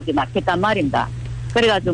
낫겠단 말입니다. 그래가지고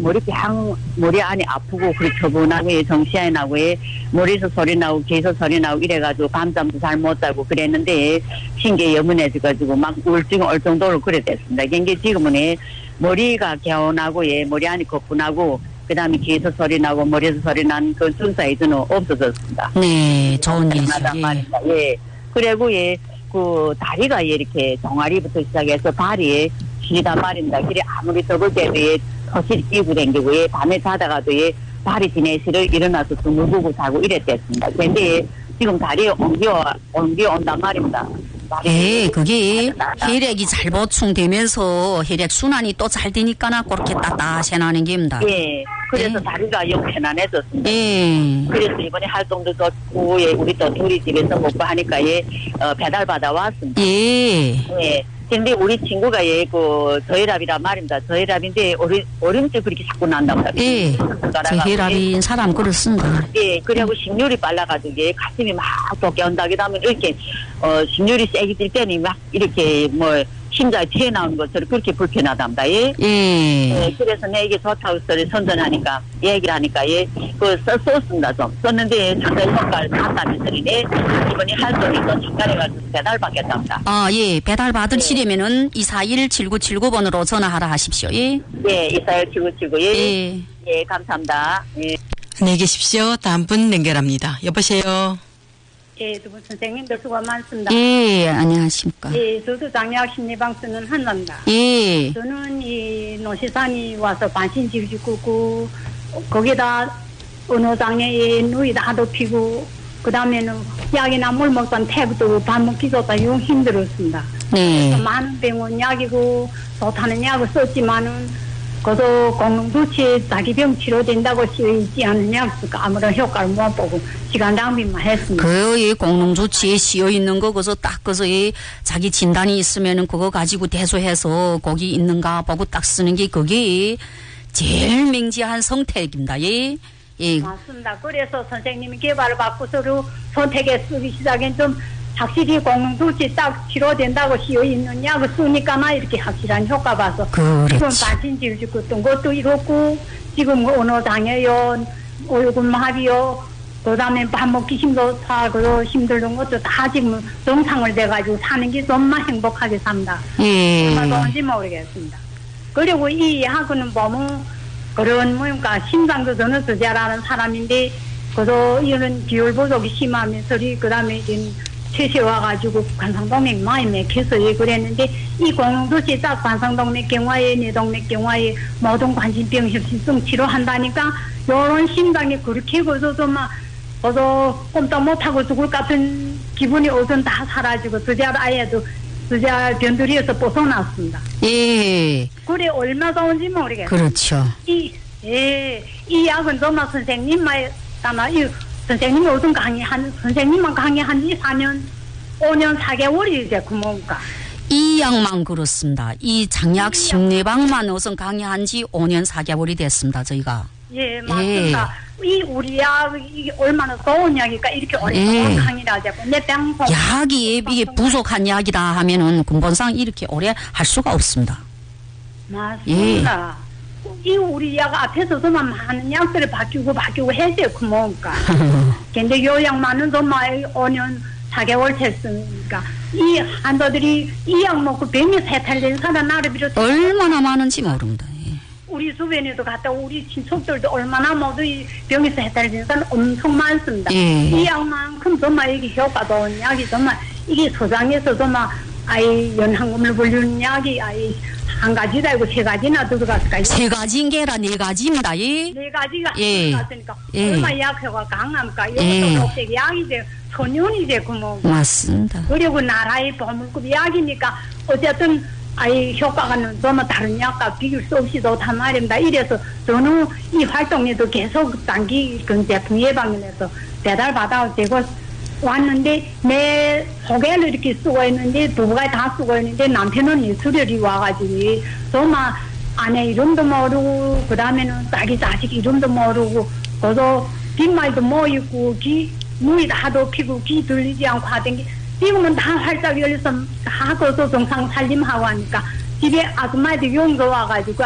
머리 안이 아프고 그리고 처분하고 정시에 나고 머리에서 소리 나고 귀에서 소리 나고 이래가지고 밤잠도 잘 못 자고 그랬는데 신경이 예민해져가지고 막 우울증 올 정도로 그래 됐습니다. 이게 지금은 머리가 개운하고 머리 안이 거뿐하고 그다음에 귀에서 소리 나고 머리에서 소리 난 그 증상이 없어졌습니다. 네, 좋은 일이죠. 예. 그리고 그 다리가 이렇게 종아리부터 시작해서 발이 시리단 말입니다. 그래 아무리 더울 때도 허실 끼고 댕기고 밤에 자다가도 발이 지내시를 일어나서 둥글고 자고 이랬댔습니다. 근데 지금 다리에 옮겨 온단 말입니다. 예, 그게 혈액이 잘 보충되면서 혈액 순환이 또 잘 되니까나 그렇게 따뜻해나는 겁니다. 예, 그래서 다리가 영 편안해졌습니다. 예. 그래서 이번에 활동도 좋고 우리 또 둘이 집에서 먹고 하니까 배달 받아 왔습니다. 예. 예. 근데 우리 친구가 그 저혈압이란 말입니다. 저혈압인데 오름증 그렇게 자꾸 난다고 합니다. 예. 저혈압인 사람 그렇습니다. 예. 그리고 식률이 빨라가지고 가슴이 막 돋겨온다. 그다음에 이렇게 식률이 세게 뛸 때는 막 이렇게 심장이 튀어나오는 것처럼 그렇게 불편하답니다. 예. 예. 그래서 이게 좋다고 소리 선전하니까 얘기를 하니까 썼습니다. 좀 썼는데 상당히 효과를 봤다면서 이번에 활동이 또 중간에가지고 배달 받겠답니다. 아, 예. 배달 받으시려면은 241-7979번으로 전화하라 하십시오. 예. 예. 241-7979. 예. 예. 감사합니다. 예. 안녕히 계십시오. 다음 분 연결합니다. 여보세요. 예, 두 분 선생님들 수고 많습니다. 예, 안녕하십니까. 예, 저도 장약 심리방 쓰는 한나입니다. 예. 저는 이 노시산이 와서 반신질질 굽고, 거기다 어느 장애에 누이도 하도 피고, 그 다음에는 약이나 물 먹던 태부도 밥 먹기 좋다, 영 힘들었습니다. 네. 많은 병원 약이고, 좋다는 약을 썼지만은, 그도 공동조치에 자기 병 치료된다고 쓰여있지 않은 약수가 아무런 효과를 못 보고 시간 낭비만 했습니다. 그 공농조치에 씌어 있는 거 그래서 딱 그래서 자기 진단이 있으면은 그거 가지고 대소해서 거기 있는가 보고 딱 쓰는 게 그게 제일 명지한 선택입니다. 예. 예. 맞습니다. 그래서 선생님이 개발을 받고서도 선택에 쓰기 시작엔 좀 확실히 공동조치 딱 치료된다고 씌어있는 약을 쓰니까나 이렇게 확실한 효과 봐서 그렇지. 지금 반신질 굽던 것도 이렇고 지금 어느 장애요 얼굴마비요 그다음에 밥 먹기 힘도 사고 힘들던 것도 다 지금 정상을 돼가지고 사는 게 정말 행복하게 삽니다. 예. 정말 뭔지 모르겠습니다. 그리고 이 약은 보면 그런 뭐니까 심장도 저는 저자라는 사람인데 그도 이런 비율 부족이 심하면서 그다음에 최세 와가지고 관상동맥 많이 맥혀서 그랬는데 이 공동조치 딱 관상동맥 경화에 뇌동맥 경화에 모든 관심병 협심증 치료한다니까 요런 심장이 그렇게 그저도 막 꼼짝 못하고 죽을 것 같은 기분이 어떤 다 사라지고 저자 아예도 저자 변두리에서 벗어났습니다. 예. 그래 얼마 좋은지 모르겠어요. 그렇죠. 이 약은 정말 선생님만 아마 선생님이 어떤 선생님만 강의한 지 4년, 5년, 4개월이 이제 그뭡니까? 이 약만 그렇습니다. 이 장약 심리방만 우선 강의한 지 5년 4개월이 됐습니다. 저희가. 예, 맞습니다. 이 우리 약이 얼마나 좋은 약이니까 이렇게 오래 강의를 하자고. 내 병 약이 이게 부족한 약이다 하면은 근본상 이렇게 오래 할 수가 없습니다. 맞습니다. 예. 이 우리 약 앞에서도만 많은 약들을 바뀌고 해줘요. 그 뭔가. 근데 요 약만은 정말 5년 4개월 됐으니까 이 환자들이 이 약 먹고 병이 세탈된 사람 나를 비롯해 얼마나 많은지 모릅니다. 예. 우리 주변에도 갔다 우리 친척들도 얼마나 모두 이 병에서 해탈된 사람 엄청 많습니다. 예. 이 약만큼 정말 이게 효과 좋은 약이 정말 이게 소장에서 정말 연항금을 불리는 약이 한 가지다 이고 세 가지나 들어갔을까? 세 가지인 게 아니라 네 가지입니다. 예. 네 가지가 들어갔으니까 예. 얼마 약효가 강합니까? 이것도 녹색 약이 돼 천연이 돼 그뭐. 맞습니다. 그리고 나라의 보물급 약이니까 어쨌든 효과가 정말 다른 약과 비교할 수 없이 좋단 말입니다. 이래서 저는 이 활동에도 계속 단기 제품 예방에서 배달 받아도 되고 왔는데 내 소개를 이렇게 쓰고 있는데 부부가 다 쓰고 있는데 남편은 이수혈이 와가지고 정말 아내 이름도 모르고 그 다음에는 자기 자식 이름도 모르고 그래서 빈말도 뭐 있고 눈이 다도 피고 귀 들리지 않고 하던 게 지금은 다 활짝 열려서 다 거기서 정상 살림하고 하니까 집에 아줌마들 용도 와가지고